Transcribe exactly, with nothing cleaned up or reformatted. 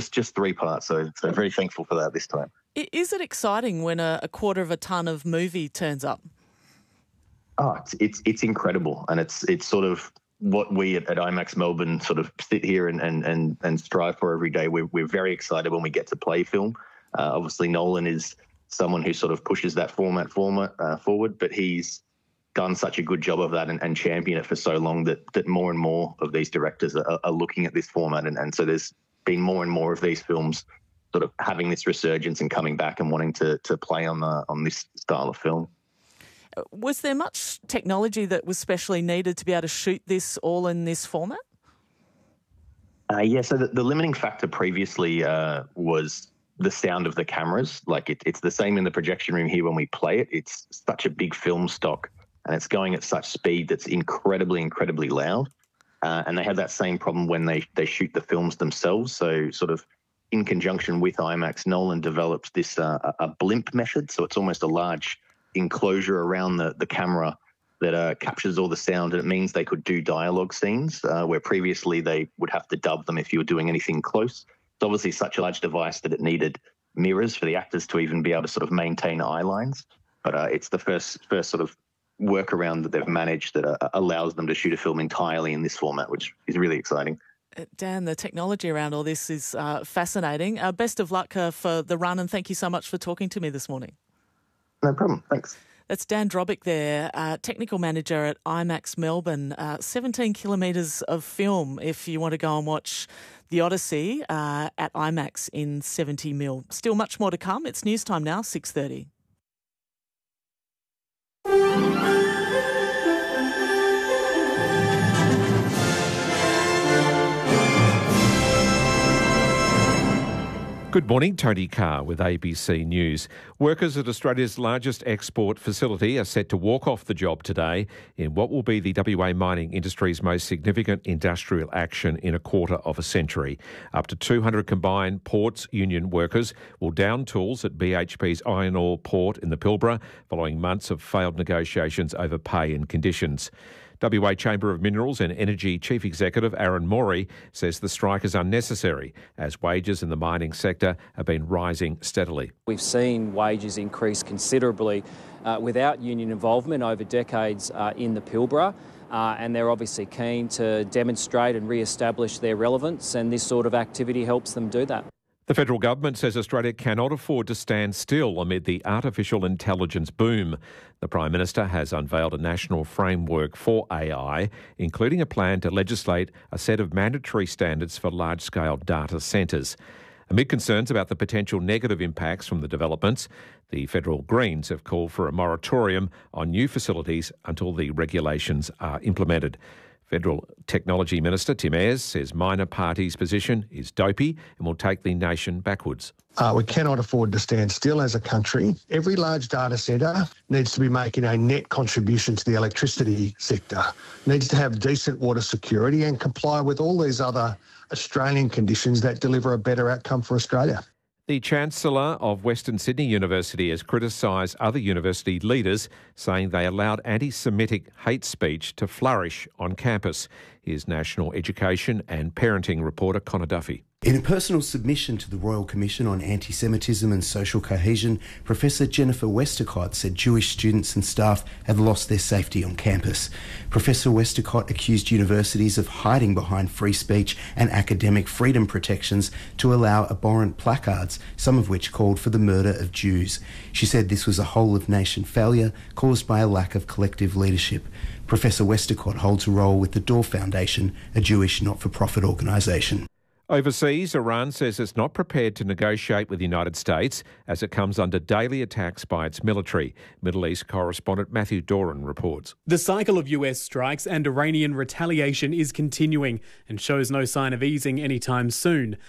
just just three parts. So so very thankful for that this time. Is it exciting when a, a quarter of a tonne of movie turns up? Oh, it's it's it's incredible, and it's it's sort of what we at, at IMAX Melbourne sort of sit here and and and, and strive for every day. We're we're very excited when we get to play film. Uh, obviously, Nolan is someone who sort of pushes that format format uh, forward, but he's done such a good job of that and, and championed it for so long that that more and more of these directors are, are looking at this format, and, and so there's been more and more of these films sort of having this resurgence and coming back and wanting to to play on the on this style of film. Was there much technology that was specially needed to be able to shoot this all in this format? Uh, yeah, so the, the limiting factor previously uh, was the sound of the cameras. Like it, it's the same in the projection room here when we play it. It's such a big film stock and it's going at such speed that's incredibly, incredibly loud. Uh, and they have that same problem when they, they shoot the films themselves. So sort of in conjunction with IMAX, Nolan developed this uh, a blimp method. So it's almost a large enclosure around the, the camera that uh, captures all the sound, and it means they could do dialogue scenes uh, where previously they would have to dub them if you were doing anything close. It's obviously such a large device that it needed mirrors for the actors to even be able to sort of maintain eye lines. But uh, it's the first first sort of workaround that they've managed that uh, allows them to shoot a film entirely in this format, which is really exciting. Dan, the technology around all this is uh, fascinating. Uh, best of luck uh, for the run, and thank you so much for talking to me this morning. No problem. Thanks. That's Dan Drobic there, uh, technical manager at IMAX Melbourne. Uh, seventeen kilometres of film if you want to go and watch The Odyssey uh, at IMAX in seventy mil. Still much more to come. It's news time now, six thirty. Good morning, Tony Carr with A B C News. Workers at Australia's largest export facility are set to walk off the job today in what will be the W A mining industry's most significant industrial action in a quarter of a century. Up to two hundred combined ports union workers will down tools at B H P's iron ore port in the Pilbara following months of failed negotiations over pay and conditions. W A Chamber of Minerals and Energy Chief Executive Aaron Morey says the strike is unnecessary as wages in the mining sector have been rising steadily. We've seen wages increase considerably uh, without union involvement over decades uh, in the Pilbara, uh, and they're obviously keen to demonstrate and re-establish their relevance, and this sort of activity helps them do that. The federal government says Australia cannot afford to stand still amid the artificial intelligence boom. The Prime Minister has unveiled a national framework for A I, including a plan to legislate a set of mandatory standards for large-scale data centres. Amid concerns about the potential negative impacts from the developments, the federal Greens have called for a moratorium on new facilities until the regulations are implemented. Federal Technology Minister Tim Ayres says minor party's position is dopey and will take the nation backwards. Uh, we cannot afford to stand still as a country. Every large data centre needs to be making a net contribution to the electricity sector, needs to have decent water security and comply with all these other Australian conditions that deliver a better outcome for Australia. The Chancellor of Western Sydney University has criticised other university leaders, saying they allowed anti-Semitic hate speech to flourish on campus. Here's National Education and Parenting reporter Connor Duffy. In a personal submission to the Royal Commission on Anti-Semitism and Social Cohesion, Professor Jennifer Westacott said Jewish students and staff have lost their safety on campus. Professor Westacott accused universities of hiding behind free speech and academic freedom protections to allow abhorrent placards, some of which called for the murder of Jews. She said this was a whole-of-nation failure caused by a lack of collective leadership. Professor Westacott holds a role with the Door Foundation, a Jewish not-for-profit organisation. Overseas, Iran says it's not prepared to negotiate with the United States as it comes under daily attacks by its military. Middle East correspondent Matthew Doran reports. The cycle of U S strikes and Iranian retaliation is continuing and shows no sign of easing anytime soon.